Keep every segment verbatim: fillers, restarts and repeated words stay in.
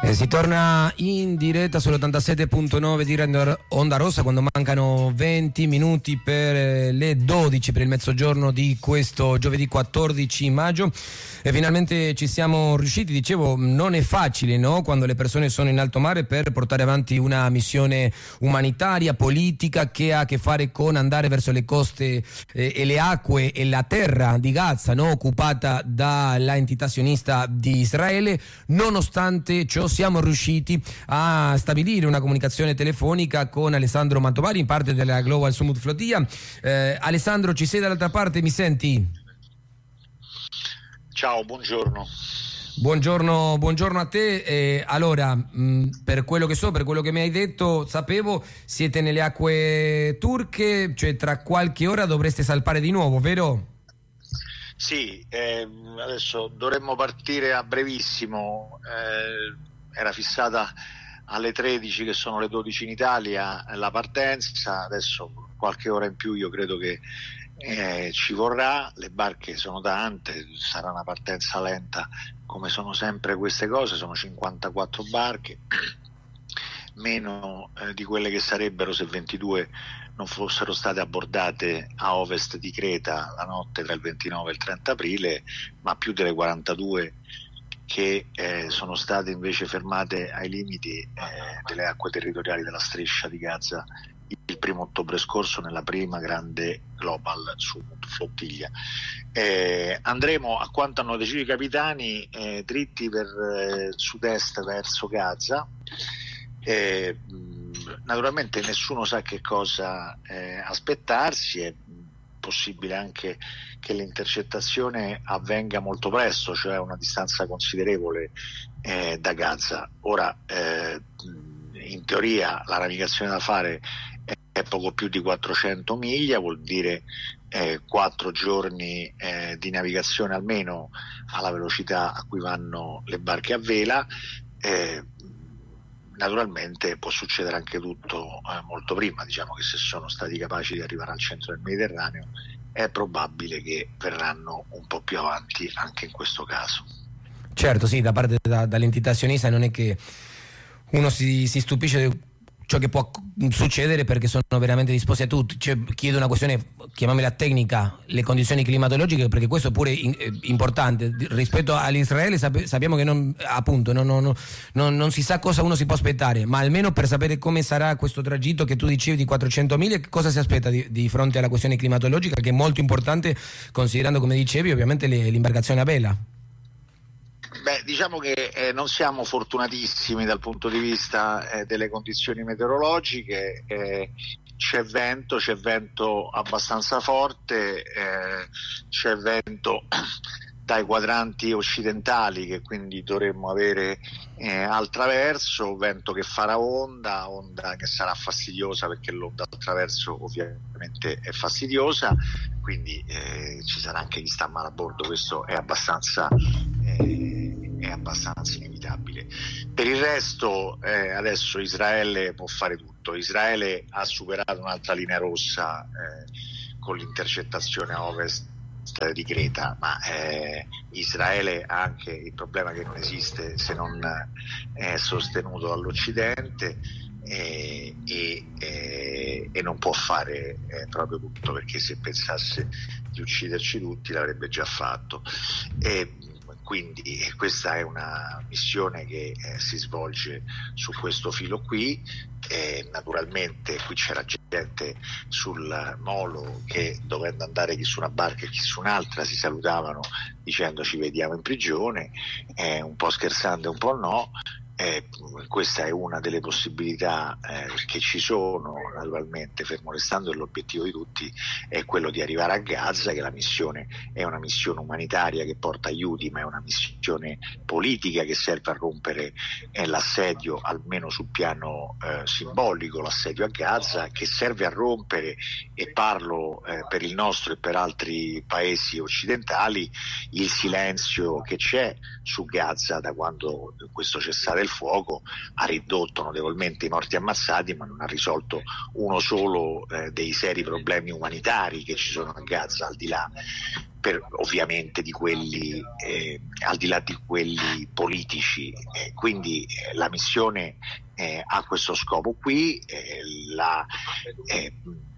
Eh, si torna in diretta sull'ottantasette virgola nove di Onda Rossa quando mancano venti minuti per le dodici, per il mezzogiorno di questo giovedì quattordici maggio, e finalmente ci siamo riusciti. Dicevo, non è facile, no? Quando le persone sono in alto mare, per portare avanti una missione umanitaria, politica, che ha a che fare con andare verso le coste eh, e le acque e la terra di Gaza, no? Occupata dalla entità sionista di Israele. Nonostante ciò siamo riusciti a stabilire una comunicazione telefonica con Alessandro Mantovani, in parte della Global Summit Flotilla. Eh, Alessandro, ci sei dall'altra parte, mi senti? Ciao, buongiorno. Buongiorno, buongiorno a te. Eh, allora, mh, per quello che so, per quello che mi hai detto, sapevo, siete nelle acque turche, cioè tra qualche ora dovreste salpare di nuovo, vero? Sì, eh, adesso dovremmo partire a brevissimo, eh, era fissata alle tredici, che sono le dodici in Italia, la partenza. Adesso qualche ora in più io credo che eh, ci vorrà, le barche sono tante, sarà una partenza lenta come sono sempre queste cose, sono cinquantaquattro barche, meno eh, di quelle che sarebbero se ventidue non fossero state abbordate a ovest di Creta la notte tra il ventinove e il trenta aprile, ma più delle quarantadue che eh, sono state invece fermate ai limiti eh, delle acque territoriali della striscia di Gaza il primo ottobre scorso, nella prima grande Global Summit Flottiglia. Eh, andremo, a quanto hanno deciso i capitani, eh, dritti per eh, sud-est verso Gaza. Eh, naturalmente nessuno sa che cosa eh, aspettarsi, è possibile anche che l'intercettazione avvenga molto presto, cioè a una distanza considerevole eh, da Gaza. Ora, eh, in teoria la navigazione da fare è poco più di quattrocento miglia, vuol dire eh, quattro giorni eh, di navigazione almeno alla velocità a cui vanno le barche a vela. Eh, naturalmente può succedere anche tutto eh, molto prima, diciamo che se sono stati capaci di arrivare al centro del Mediterraneo è probabile che verranno un po' più avanti anche in questo caso. Certo, sì, da parte da, dall'entità sionista non è che uno si, si stupisce di ciò che può succedere, perché sono veramente disposti a tutto. Cioè, chiedo una questione, chiamiamola tecnica, le condizioni climatologiche, perché questo è pure in, eh, importante rispetto all'Israele. Sap- sappiamo che non, appunto non, non, non, non si sa cosa uno si può aspettare, ma almeno per sapere come sarà questo tragitto che tu dicevi di quattrocento miglia, cosa si aspetta di, di fronte alla questione climatologica, che è molto importante, considerando, come dicevi, ovviamente le, l'imbarcazione a vela. Beh, diciamo che eh, non siamo fortunatissimi dal punto di vista eh, delle condizioni meteorologiche. Eh, c'è vento, c'è vento abbastanza forte, eh, c'è vento dai quadranti occidentali, che quindi dovremmo avere eh, al traverso, vento che farà onda, onda che sarà fastidiosa, perché l'onda al traverso ovviamente è fastidiosa, quindi eh, ci sarà anche chi sta male a bordo. Questo è abbastanza eh, è abbastanza inevitabile. Per il resto eh, adesso Israele può fare tutto. Israele ha superato un'altra linea rossa eh, con l'intercettazione a ovest di Creta, ma eh, Israele ha anche il problema che non esiste se non è sostenuto dall'Occidente, eh, e, eh, e non può fare eh, proprio tutto, perché se pensasse di ucciderci tutti l'avrebbe già fatto. E quindi questa è una missione che eh, si svolge su questo filo qui. E naturalmente qui c'era gente sul molo che, dovendo andare chi su una barca e chi su un'altra, si salutavano dicendo ci vediamo in prigione, eh, un po' scherzando e un po' no. Eh, questa è una delle possibilità eh, che ci sono, naturalmente fermo restando che l'obiettivo di tutti è quello di arrivare a Gaza, che la missione è una missione umanitaria che porta aiuti, ma è una missione politica che serve a rompere eh, l'assedio, almeno sul piano eh, simbolico, l'assedio a Gaza, che serve a rompere, e parlo eh, per il nostro e per altri paesi occidentali, il silenzio che c'è su Gaza da quando questo cessate il fuoco ha ridotto notevolmente i morti ammazzati, ma non ha risolto uno solo eh, dei seri problemi umanitari che ci sono a Gaza, al di là per, ovviamente di quelli eh, al di là di quelli politici. Eh, quindi eh, la missione eh, ha questo scopo qui. eh, la, eh,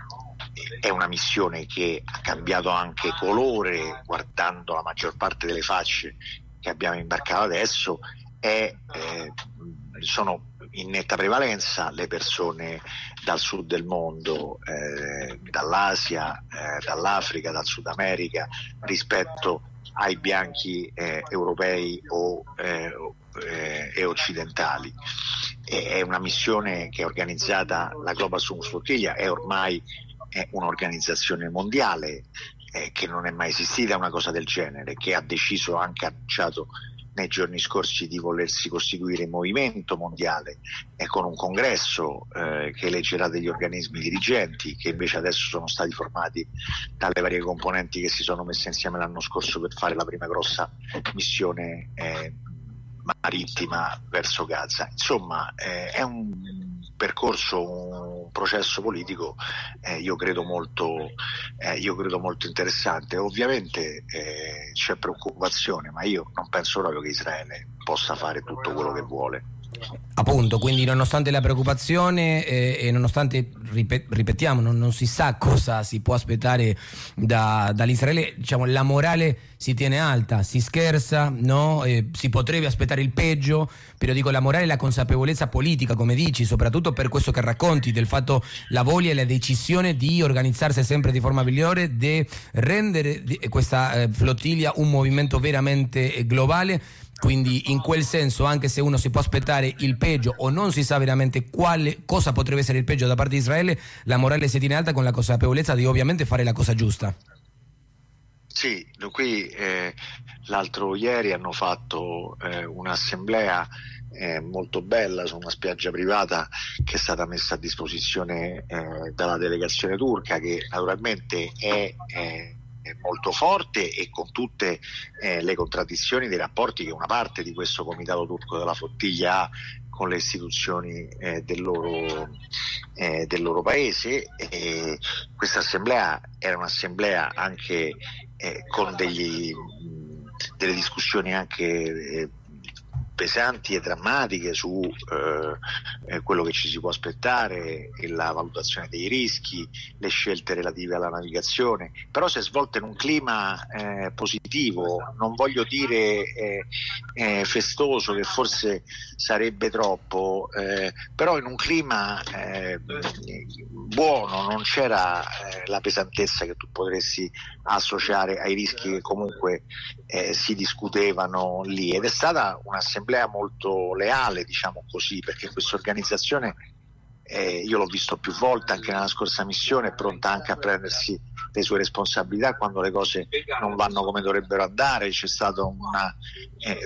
È una missione che ha cambiato anche colore, guardando la maggior parte delle facce che abbiamo imbarcato adesso. È, eh, sono in netta prevalenza le persone dal sud del mondo, eh, dall'Asia, eh, dall'Africa, dal Sud America, rispetto ai bianchi eh, europei o, eh, eh, e occidentali. È una missione che è organizzata, la Global Summit Flotilla è ormai è un'organizzazione mondiale eh, che non è mai esistita una cosa del genere, che ha deciso, anche annunciato nei giorni scorsi, di volersi costituire in movimento mondiale e con un congresso eh, che eleggerà degli organismi dirigenti, che invece adesso sono stati formati dalle varie componenti che si sono messe insieme l'anno scorso per fare la prima grossa missione eh, marittima verso Gaza. Insomma, eh, è un percorso, un processo politico eh, io credo molto eh, io credo molto interessante. Ovviamente eh, c'è preoccupazione, ma io non penso proprio che Israele possa fare tutto quello che vuole. Appunto, quindi nonostante la preoccupazione eh, e nonostante, ripet- ripetiamo, non, non si sa cosa si può aspettare da, dall'Israele, diciamo, la morale si tiene alta, si scherza, no? Eh, si potrebbe aspettare il peggio, però dico, la morale e la consapevolezza politica, come dici, soprattutto per questo che racconti, del fatto, la voglia e la decisione di organizzarsi sempre di forma migliore, di rendere questa eh, flottiglia un movimento veramente globale. Quindi in quel senso, anche se uno si può aspettare il peggio o non si sa veramente quale cosa potrebbe essere il peggio da parte di Israele, la morale si tiene alta con la consapevolezza di ovviamente fare la cosa giusta. Sì, qui eh, l'altro ieri hanno fatto eh, un'assemblea eh, molto bella su una spiaggia privata che è stata messa a disposizione eh, dalla delegazione turca, che naturalmente è... è molto forte e con tutte eh, le contraddizioni dei rapporti che una parte di questo comitato turco della flottiglia ha con le istituzioni eh, del, loro, eh, del loro paese. E questa assemblea era un'assemblea anche eh, con degli, mh, delle discussioni anche eh, pesanti e drammatiche su eh, eh, quello che ci si può aspettare e la valutazione dei rischi, le scelte relative alla navigazione, però si è svolta in un clima eh, positivo, non voglio dire eh, eh, festoso, che forse sarebbe troppo, eh, però in un clima eh, buono, non c'era eh, la pesantezza che tu potresti associare ai rischi che comunque eh, si discutevano lì, ed è stata un'assemblea molto leale, diciamo così, perché questa organizzazione eh, io l'ho visto più volte anche nella scorsa missione, è pronta anche a prendersi le sue responsabilità quando le cose non vanno come dovrebbero andare. C'è stato una eh,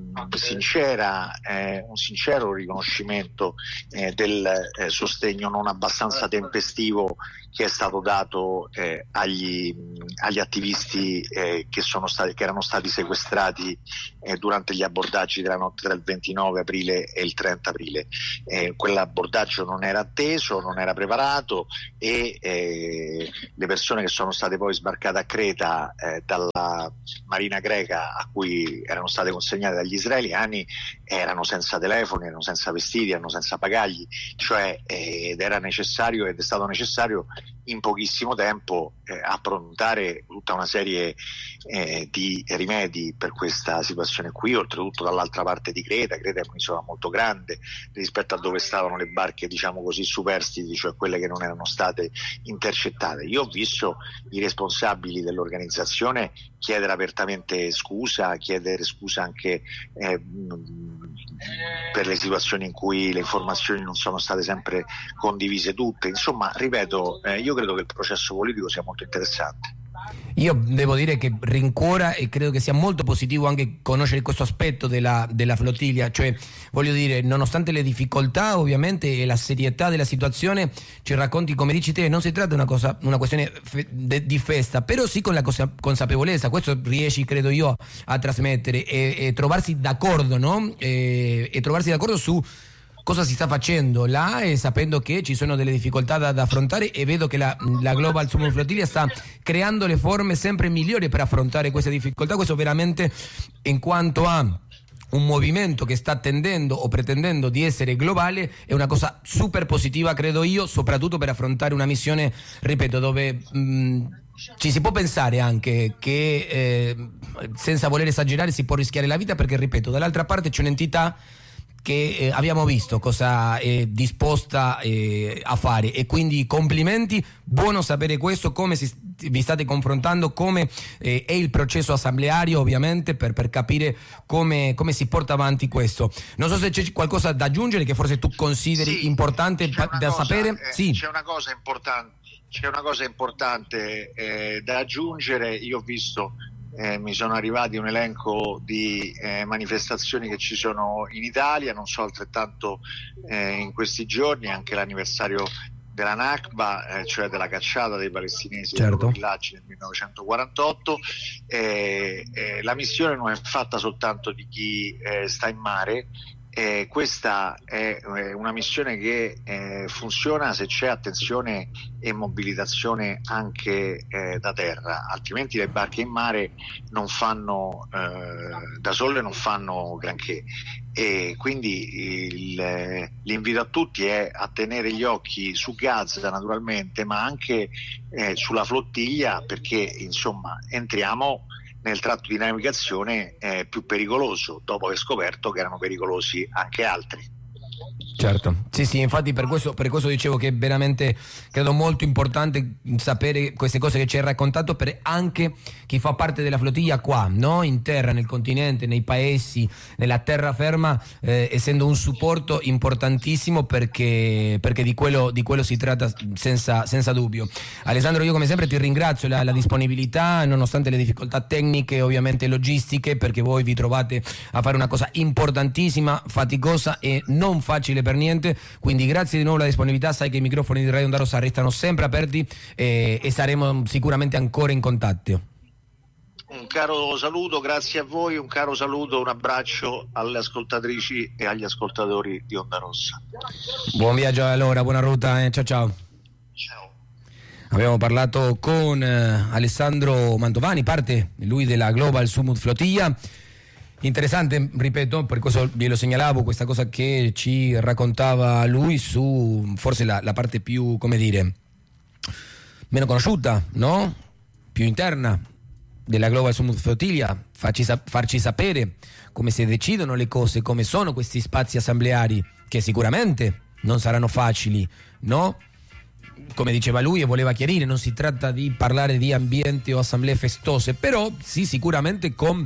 sincera eh, un sincero riconoscimento eh, del eh, sostegno non abbastanza tempestivo che è stato dato eh, agli, agli attivisti eh, che sono stati che erano stati sequestrati eh, durante gli abbordaggi della notte tra il ventinove aprile e il trenta aprile. Eh, quell'abbordaggio non era atteso, non era preparato, e eh, le persone che sono state poi sbarcate a Creta eh, dalla marina greca, a cui erano state consegnate dagli israeliani, erano senza telefoni, erano senza vestiti, erano senza bagagli, cioè eh, ed era necessario ed è stato necessario in pochissimo tempo eh, approntare tutta una serie eh, di rimedi per questa situazione qui, oltretutto dall'altra parte di Creta. Creta è un'isola molto grande rispetto a dove stavano le barche, diciamo così, superstiti, cioè quelle che non erano state intercettate. Io ho visto i responsabili dell'organizzazione chiedere apertamente scusa, chiedere scusa anche eh, per le situazioni in cui le informazioni non sono state sempre condivise tutte. Insomma, ripeto, eh, io credo che il processo politico sia molto interessante. Io devo dire che rincuora e credo che sia molto positivo anche conoscere questo aspetto della, della flottiglia, cioè voglio dire, nonostante le difficoltà ovviamente e la serietà della situazione, ci racconti, come dici te, non si tratta di una, cosa, una questione fe, de, di festa, però sì con la cosa, consapevolezza, questo riesci credo io a trasmettere e, e trovarsi d'accordo, no? E, e trovarsi d'accordo su cosa si sta facendo là e sapendo che ci sono delle difficoltà da, da affrontare, e vedo che la, la Global Summit Flottiglia sta creando le forme sempre migliori per affrontare queste difficoltà. Questo veramente, in quanto a un movimento che sta tendendo o pretendendo di essere globale, è una cosa super positiva, credo io, soprattutto per affrontare una missione, ripeto, dove mh, ci si può pensare anche che eh, senza voler esagerare si può rischiare la vita, perché ripeto, dall'altra parte c'è un'entità che eh, abbiamo visto cosa è disposta eh, a fare, e quindi complimenti, buono sapere questo, come si, vi state confrontando, come eh, è il processo assembleario ovviamente per, per capire come, come si porta avanti questo. Non so se c'è qualcosa da aggiungere che forse tu consideri sì, importante pa- da cosa, sapere. Eh, sì. C'è una cosa importante, c'è una cosa importante eh, da aggiungere. Io ho visto Eh, mi sono arrivati un elenco di eh, manifestazioni che ci sono in Italia, non so altrettanto eh, in questi giorni, anche l'anniversario della Nakba, eh, cioè della cacciata dei palestinesi certo. dai loro villaggi nel millenovecentoquarantotto. Eh, eh, la missione non è fatta soltanto di chi eh, sta in mare. Eh, questa è eh, una missione che eh, funziona se c'è attenzione e mobilitazione anche eh, da terra, altrimenti le barche in mare non fanno eh, da sole non fanno granché, e quindi il, l'invito a tutti è a tenere gli occhi su Gaza naturalmente, ma anche eh, sulla flottiglia, perché insomma entriamo nel tratto di navigazione eh, più pericoloso, dopo aver scoperto che erano pericolosi anche altri. Certo, sì sì, infatti per questo, per questo dicevo che è veramente, credo, molto importante sapere queste cose che ci hai raccontato, per anche chi fa parte della flottiglia qua, no? In terra, nel continente, nei paesi, nella terraferma, eh, essendo un supporto importantissimo, perché, perché di, quello, di quello si tratta senza, senza dubbio. Alessandro, io come sempre ti ringrazio la, la disponibilità, nonostante le difficoltà tecniche, ovviamente logistiche, perché voi vi trovate a fare una cosa importantissima, faticosa e non facile per niente, quindi grazie di nuovo alla disponibilità. Sai che i microfoni di Radio Onda Rossa restano sempre aperti eh, e saremo sicuramente ancora in contatto. Un caro saluto, grazie a voi, un caro saluto, un abbraccio alle ascoltatrici e agli ascoltatori di Onda Rossa. Buon viaggio allora, buona ruta, eh. ciao ciao. Ciao. Abbiamo parlato con eh, Alessandro Mantovani, parte lui della Global Summit Flottiglia. Interessante, ripeto, per questo ve lo segnalavo, questa cosa che ci raccontava lui su forse la, la parte più, come dire, meno conosciuta, no? Più interna della Global Summit Flottiglia, farci, farci sapere come si decidono le cose, come sono questi spazi assembleari, che sicuramente non saranno facili, no? Come diceva lui e voleva chiarire, non si tratta di parlare di ambiente o assemblee festose, però sì, sicuramente con...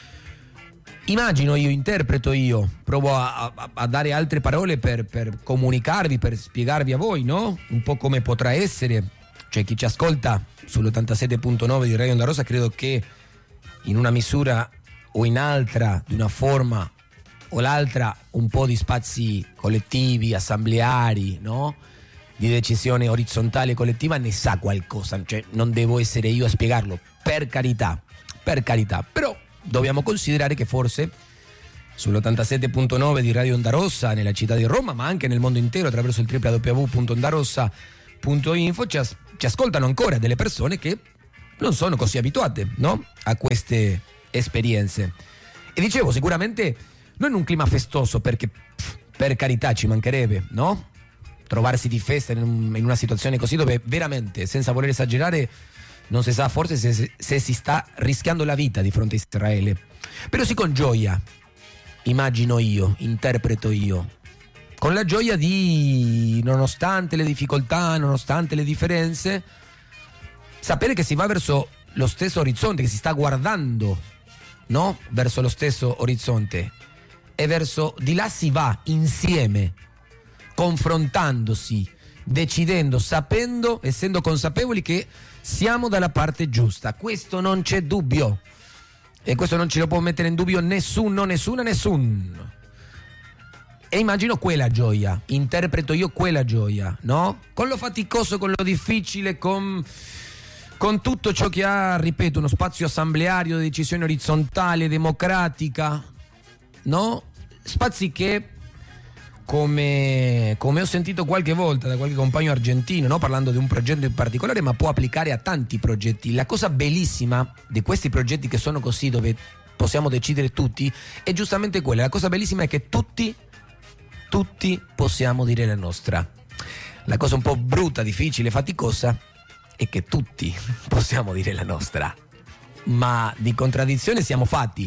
Immagino io, interpreto io, provo a, a, a dare altre parole per, per comunicarvi, per spiegarvi a voi, no? Un po' come potrà essere, cioè chi ci ascolta sull'ottantasette virgola nove di Radio Onda Rossa, credo che in una misura o in altra, di una forma o l'altra, un po' di spazi collettivi, assembleari, no? Di decisione orizzontale e collettiva ne sa qualcosa, cioè non devo essere io a spiegarlo, per carità, per carità, però dobbiamo considerare che forse sull'ottantasette virgola nove di Radio Onda Rossa nella città di Roma, ma anche nel mondo intero attraverso il w w w punto ondarossa punto info ci, as- ci ascoltano ancora delle persone che non sono così abituate, no? A queste esperienze. E dicevo, sicuramente non in un clima festoso, perché pff, per carità ci mancherebbe, no? Trovarsi di festa in, un, in una situazione così, dove veramente, senza voler esagerare, non si sa forse se, se si sta rischiando la vita di fronte a Israele, però sì con gioia, immagino io, interpreto io, con la gioia di, nonostante le difficoltà, nonostante le differenze, sapere che si va verso lo stesso orizzonte, che si sta guardando, no? Verso lo stesso orizzonte, e verso di là si va insieme, confrontandosi, decidendo, sapendo, essendo consapevoli che siamo dalla parte giusta. Questo non c'è dubbio, e questo non ce lo può mettere in dubbio nessuno, nessuna, nessun. E immagino quella gioia, interpreto io quella gioia, no? Con lo faticoso, con lo difficile, con, con tutto ciò che ha, ripeto, uno spazio assembleario di decisione orizzontale, democratica, no? Spazi che, come, come ho sentito qualche volta da qualche compagno argentino, no? Parlando di un progetto in particolare, ma può applicare a tanti progetti. La cosa bellissima di questi progetti che sono così, dove possiamo decidere tutti, è giustamente quella. La cosa bellissima è che tutti Tutti possiamo dire la nostra. La cosa un po' brutta, difficile, faticosa è che tutti possiamo dire la nostra, ma di contraddizione siamo fatti.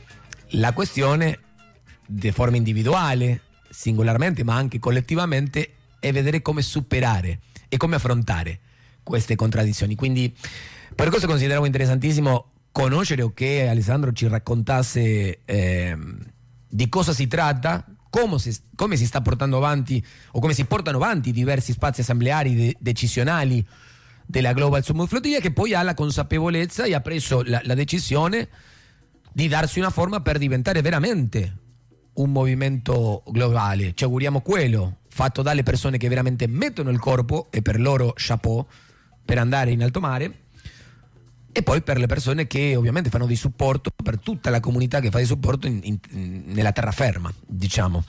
La questione, di forma individuale, singolarmente, ma anche collettivamente, è vedere come superare e come affrontare queste contraddizioni. Quindi per questo consideravo interessantissimo conoscere o che Alessandro ci raccontasse eh, di cosa si tratta, Come si, come si sta portando avanti o come si portano avanti diversi spazi assembleari de- decisionali della Global Summit Flotilla, che poi ha la consapevolezza e ha preso la, la decisione di darsi una forma per diventare veramente un movimento globale. Ci auguriamo quello, fatto dalle persone che veramente mettono il corpo, e per loro chapeau, per andare in alto mare, e poi per le persone che ovviamente fanno di supporto, per tutta la comunità che fa di supporto in, in, nella terraferma, diciamo.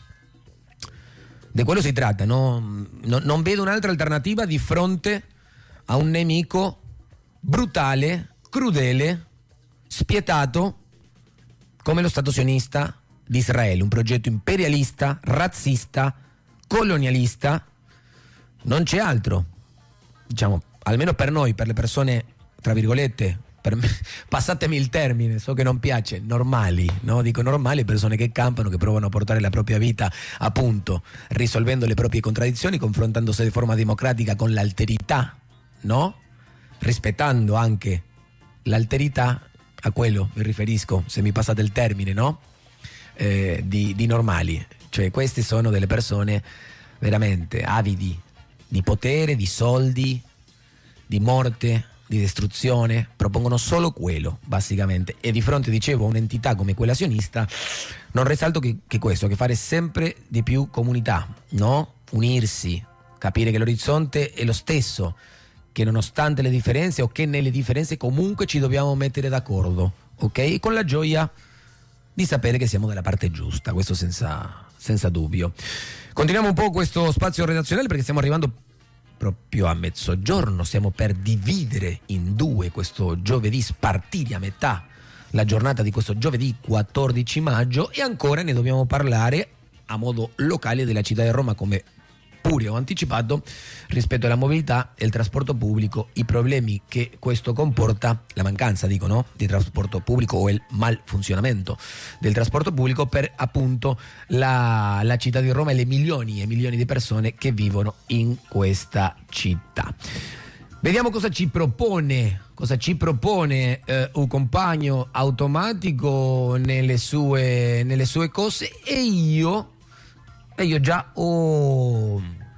Di quello si tratta, no? No, non vedo un'altra alternativa di fronte a un nemico brutale, crudele, spietato come lo Stato sionista di Israele, un progetto imperialista, razzista, colonialista. Non c'è altro, diciamo, almeno per noi, per le persone, tra virgolette, per me, passatemi il termine, so che non piace, normali, no? Dico normali, persone che campano, che provano a portare la propria vita a punto, risolvendo le proprie contraddizioni, confrontandosi di forma democratica con l'alterità, no? Rispettando anche l'alterità, a quello mi riferisco, se mi passate il termine, no? Eh, di, di normali, cioè queste sono delle persone veramente avidi di potere, di soldi, di morte, di distruzione, propongono solo quello, basicamente. E di fronte, dicevo, a un'entità come quella sionista, non resta altro che, che questo, che fare sempre di più comunità, no? Unirsi, capire che l'orizzonte è lo stesso, che nonostante le differenze o che nelle differenze comunque ci dobbiamo mettere d'accordo, ok? Con la gioia di sapere che siamo dalla parte giusta, questo senza, senza dubbio. Continuiamo un po' questo spazio redazionale perché stiamo arrivando proprio a mezzogiorno, stiamo per dividere in due questo giovedì, spartire a metà la giornata di questo giovedì quattordici maggio, e ancora ne dobbiamo parlare a modo locale della città di Roma, come pure ho anticipato, rispetto alla mobilità e il trasporto pubblico, i problemi che questo comporta, la mancanza, dico, no, di trasporto pubblico o il malfunzionamento del trasporto pubblico per appunto la, la città di Roma e le milioni e milioni di persone che vivono in questa città. Vediamo cosa ci propone, cosa ci propone eh, un compagno automatico nelle sue, nelle sue cose, e io E io già ho,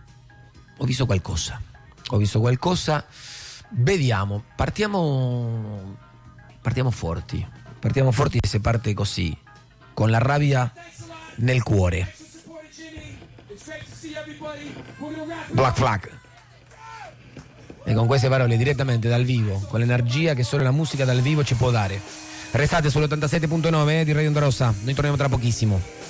ho visto qualcosa, ho visto qualcosa, vediamo, partiamo, partiamo forti, partiamo forti e si parte così, con la rabbia nel cuore. Black Flag. E con queste parole direttamente dal vivo, con l'energia che solo la musica dal vivo ci può dare. Restate sull'ottantasette punto nove di Radio Onda Rossa, noi torniamo tra pochissimo.